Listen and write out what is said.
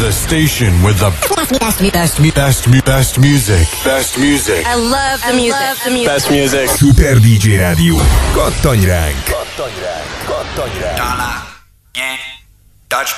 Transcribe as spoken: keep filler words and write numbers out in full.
The station with the best, best, best, best, best music. Best music. I love the music. Love the music. Best music. Super dé dzsé Rádió. Kattanj ránk! Kattanj ránk! Kattanj ránk! Talán